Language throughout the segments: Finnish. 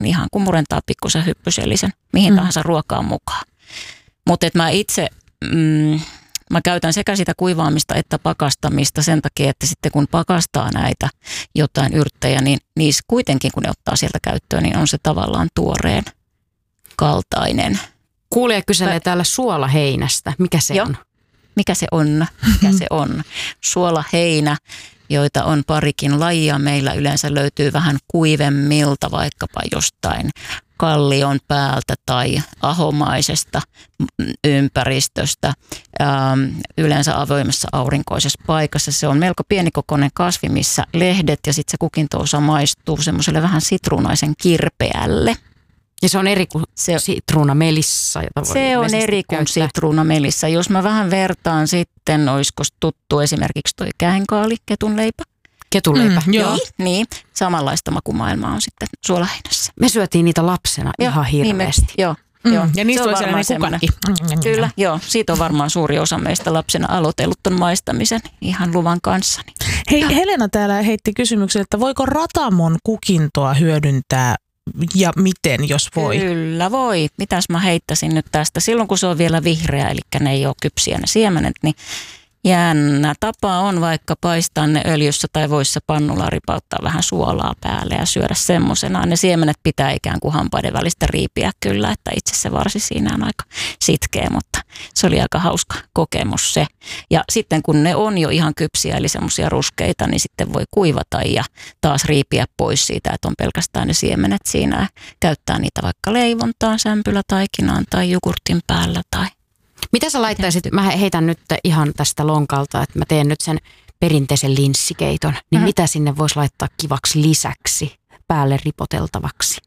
ihan kun murentaa pikkusen hyppysellisen mihin tahansa ruokaan mukaan. Mutta mä itse, mä käytän sekä sitä kuivaamista että pakastamista sen takia, että sitten kun pakastaa näitä jotain yrttejä, niin niissä kuitenkin kun ne ottaa sieltä käyttöön, niin on se tavallaan tuoreen kaltainen. Kuulija kyselee täällä suolaheinästä. Mikä se on? Mikä se on? Mikä se on? Suolaheinä, joita on parikin lajia. Meillä yleensä löytyy vähän kuivemmilta, vaikkapa jostain kallion päältä tai ahomaisesta ympäristöstä, yleensä avoimessa aurinkoisessa paikassa. Se on melko pienikokoinen kasvi, missä lehdet ja sitten se kukintoosa maistuu semmoiselle vähän sitruunaisen kirpeälle. Ja se on eri kuin sitruunamelissa, jota voi se on eri kuin sitruunamelissa. Jos mä vähän vertaan sitten, olisiko tuttu esimerkiksi toi käenkaali, ketunleipä. Ketunleipä, joo. Niin, samanlaista makumaailmaa on sitten suolaheinässä. Me syötiin niitä lapsena ihan hirveästi. Joo. Ja niistä on sellainen kukakki. Kyllä, joo. Siitä on varmaan suuri osa meistä lapsena aloitellut ton maistamisen ihan luvan kanssa. Hei, Helena täällä heitti kysymyksen, että voiko ratamon kukintoa hyödyntää ja miten, jos voi? Kyllä voi. Mitäs mä heittäisin nyt tästä? Silloin kun se on vielä vihreä, eli ne ei ole kypsiä ne siemenet, niin jännä tapa on vaikka paistaa ne öljyssä tai voissa pannulla ripauttaa vähän suolaa päälle ja syödä semmoisenaan. Ne siemenet pitää ikään kuin hampaiden välistä riipiä kyllä, että itse se varsi siinä on aika sitkeä, mutta se oli aika hauska kokemus se. Ja sitten kun ne on jo ihan kypsiä, eli semmoisia ruskeita, niin sitten voi kuivata ja taas riipiä pois siitä, että on pelkästään ne siemenet siinä ja käyttää niitä vaikka leivontaan, sämpylätaikinaan tai jogurtin päällä tai... Mitä sä laittaisit, mä heitän nyt ihan tästä lonkalta, että mä teen nyt sen perinteisen linssikeiton, niin mitä sinne voisi laittaa kivaksi lisäksi, päälle ripoteltavaksi?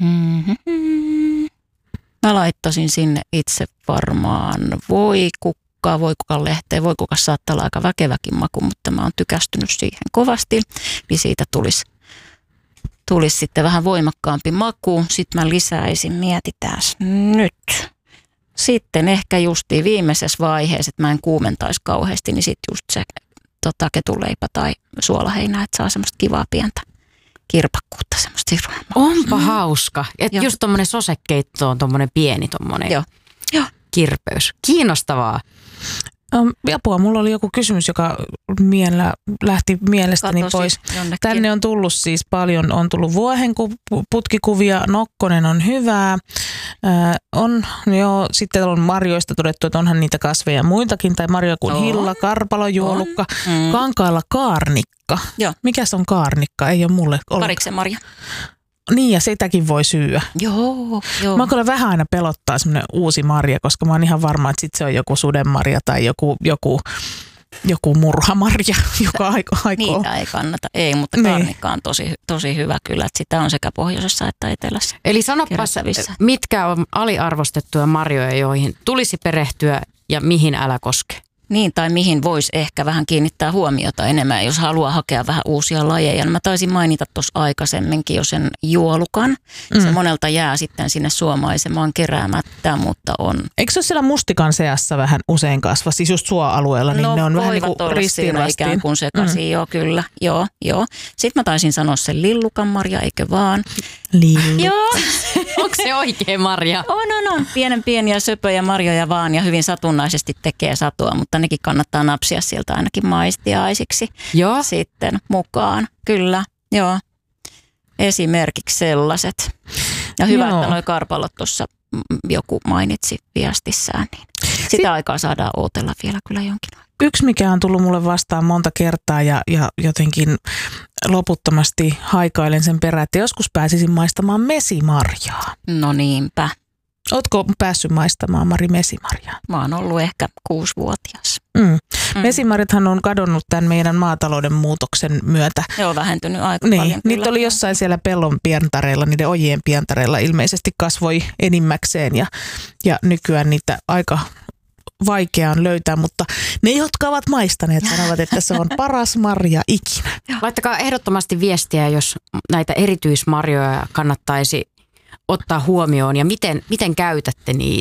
Mä laittaisin sinne itse varmaan voikukan lehteen. Voikuka saattaa olla aika väkeväkin maku, mutta mä oon tykästynyt siihen kovasti, niin siitä tulisi sitten vähän voimakkaampi maku. Sitten mä lisäisin, mietitään nyt. Sitten ehkä justiin viimeisessä vaiheessa, että mä en kuumentaisi kauheasti, niin sitten just se ketunleipä tai suolaheinä, että saa semmoista kivaa pientä kirpakkuutta, semmoista sirunaa. Onpa hauska. Että just tommonen sosekeitto on tommonen pieni tommonen kirpeys. Kiinnostavaa. Apua, mulla oli joku kysymys, joka lähti mielestäni pois. Jonnekin. Tänne on tullut siis paljon, on tullut vuohen putkikuvia, nokkonen on hyvää. Sitten on marjoista todettu, että onhan niitä kasveja muitakin, tai marjoja kuin hilla, karpalo, juolukka, kankailla kaarnikka. Joo. Mikäs on kaarnikka? Ei ole mulle ollut. Pariksen marja. Niin, ja sitäkin voi syyä. Joo. Mä kyllä vähän aina pelottaa semmoinen uusi marja, koska mä oon ihan varma, että sit se on joku sudenmarja tai joku murhamarja, joka aikoo. Niitä ei kannata, ei, mutta kaarnikka on tosi hyvä kyllä, että sitä on sekä pohjoisessa että etelässä. Eli sanopas, mitkä on aliarvostettuja marjoja, joihin tulisi perehtyä ja mihin älä koske? Niin, tai mihin voisi ehkä vähän kiinnittää huomiota enemmän, jos haluaa hakea vähän uusia lajeja. Mä taisin mainita tuossa aikaisemminkin jo sen juolukan. Se monelta jää sitten sinne suomaisemaan keräämättä, mutta on. Eikö se ole siellä mustikan seassa vähän usein kasva, siis just suoalueella, niin ne on vähän niin kuin ristiin ikään kuin sekaisin, joo kyllä, joo. Sitten mä taisin sanoa sen lillukanmarja, eikö vaan? Joo. Onko se oikein marja? On. Pieniä söpöjä marjoja vaan ja hyvin satunnaisesti tekee satua, mutta nekin kannattaa napsia sieltä ainakin maistiaisiksi sitten mukaan. Kyllä, joo. Esimerkiksi sellaiset. Ja hyvä, että noi karpalot tuossa joku mainitsi viestissään, niin sitä aikaa saadaan ootella vielä kyllä jonkin aikaa. Yksi, mikä on tullut mulle vastaan monta kertaa ja jotenkin loputtomasti haikailen sen perään, että joskus pääsisin maistamaan mesimarjaa. No niinpä. Ootko päässyt maistamaan, Mari, mesimarjaa? Mä oon ollut ehkä 6-vuotias. Mesimarjathan on kadonnut tämän meidän maatalouden muutoksen myötä. Ne on vähentynyt aika paljon. Niitä oli jossain siellä pellon pientareilla, niiden ojien pientareilla ilmeisesti kasvoi enimmäkseen ja nykyään niitä aika vaikea on löytää, mutta ne, jotka ovat maistaneet, sanovat, että se on paras marja ikinä. Laittakaa ehdottomasti viestiä, jos näitä erityismarjoja kannattaisi ottaa huomioon ja miten käytätte niitä?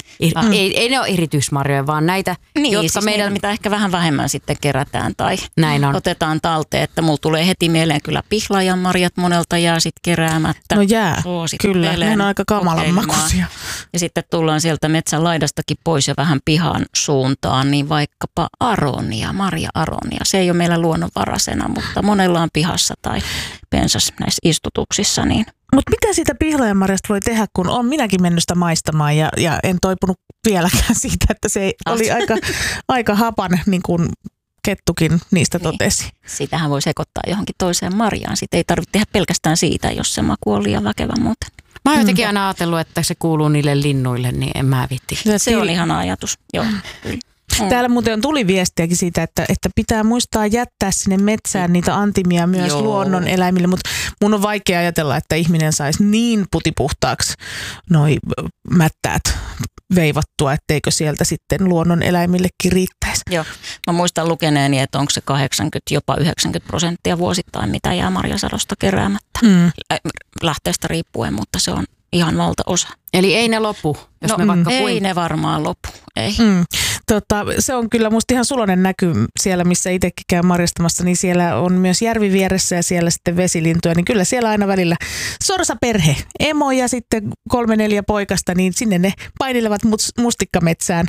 Ei ne ole erityismarjoja, vaan näitä, Niin, jotka siis meidän... niitä, mitä ehkä vähän vähemmän sitten kerätään tai Näin on. otetaan talteen. Että mulla tulee heti mieleen kyllä pihlajanmarjat monelta jää sitten keräämättä. No jää, kyllä. Ne on aika kamalan makuisia. Ja sitten tullaan sieltä metsän laidastakin pois ja vähän pihan suuntaan, niin vaikkapa aronia, marja-aronia. Se ei ole meillä luonnonvaraisena, mutta monella on pihassa tai pensas näissä istutuksissa. Niin. Mutta mitä siitä pihlajanmarjasta voi tehdä, kun on minäkin mennyt sitä maistamaan ja en toipunut vieläkään siitä, että se oli aika hapan, niin kuin Kettukin niistä totesi. Niin. Sitähän voi sekoittaa johonkin toiseen marjaan. Sitä ei tarvitse tehdä pelkästään siitä, jos se maku on liian väkevä muuten. Mä oon jotenkin aina ajatellut, että se kuuluu niille linnuille, niin en mä vitti. Se on ihana ajatus, joo, kyllä. Täällä muuten tuli viestiäkin siitä, että pitää muistaa jättää sinne metsään niitä antimia myös luonnon eläimille, mutta mun on vaikea ajatella, että ihminen saisi niin putipuhtaaksi noi mättäät veivattua, etteikö sieltä sitten luonnon eläimillekin riittäisi. Joo, mä muistan lukeneeni, että onko se 80, jopa 90% vuosittain, mitä jää marjasadosta keräämättä. Lähteestä riippuen, mutta se on ihan valtaosa. Eli ei ne lopu, jos me vaikka ei ne varmaan lopu, ei. Se on kyllä musta ihan suloinen näky siellä, missä itsekin käyn marjastamassa, niin siellä on myös järvi vieressä ja siellä sitten vesilintuja, niin kyllä siellä aina välillä sorsaperhe, emo ja sitten 3-4 poikasta, niin sinne ne painilevat mustikkametsään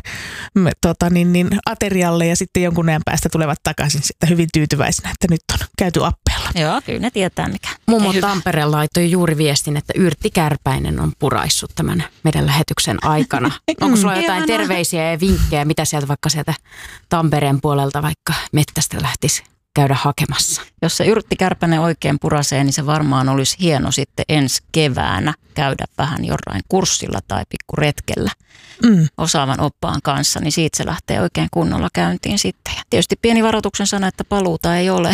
aterialle ja sitten jonkun ajan päästä tulevat takaisin sitten hyvin tyytyväisenä, että nyt on käyty appeella. Joo, kyllä ne tietää mikä. Mummo Tampereen laittoi juuri viestin, että Yrtti Kärpäinen on puraissut tämän meidän lähetyksen aikana. Onko sulla jotain terveisiä ja vinkkejä, mitä sieltä Tampereen puolelta vaikka mettästä lähtisi käydä hakemassa? Jos se Yrtti Kärpänen oikein purasee, niin se varmaan olisi hieno sitten ensi keväänä käydä vähän jollain kurssilla tai pikkuretkellä osaavan oppaan kanssa, niin siitä se lähtee oikein kunnolla käyntiin sitten. Ja tietysti pieni varoituksen sana, että paluuta ei ole.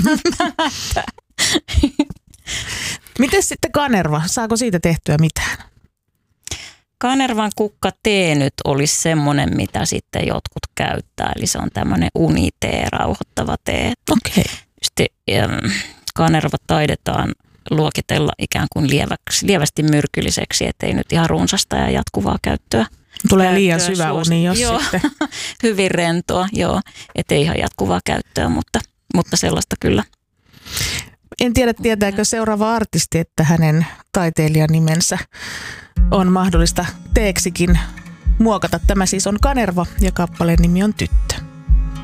Miten sitten kanerva? Saako siitä tehtyä mitään? Kanervan kukkatee nyt olisi semmoinen, mitä sitten jotkut käyttää. Eli se on tämmöinen unitee, rauhoittava tee. Okei. Kanerva taidetaan luokitella ikään kuin lievästi myrkylliseksi, ettei nyt ihan runsasta ja jatkuvaa käyttöä. Tulee liian syvä uni, jos sitten. Hyvin rentoa, joo. Ettei ihan jatkuvaa käyttöä, mutta sellaista kyllä. En tiedä, tietääkö seuraava artisti, että hänen taiteilijan nimensä on mahdollista teeksikin muokata. Tämä siis on Kanerva ja kappaleen nimi on Tyttö.